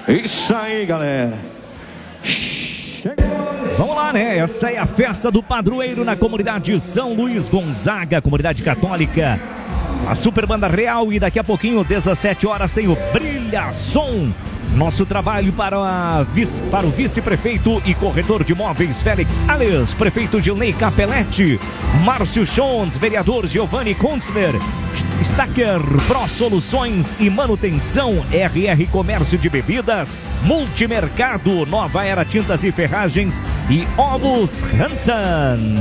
Isso aí, galera. Vamos lá, né? Essa é a festa do padroeiro na comunidade São Luís Gonzaga, comunidade católica. A Super Banda Real, e daqui a pouquinho, 17 horas, tem o Brilha Som. Nosso trabalho para o vice-prefeito e corretor de imóveis Félix Alves, prefeito Gilney Capelletti, Márcio Schons, vereador Giovanni Kunstler, Stacker Pro Soluções e Manutenção, RR Comércio de Bebidas, Multimercado, Nova Era Tintas e Ferragens e Ovos Hansen.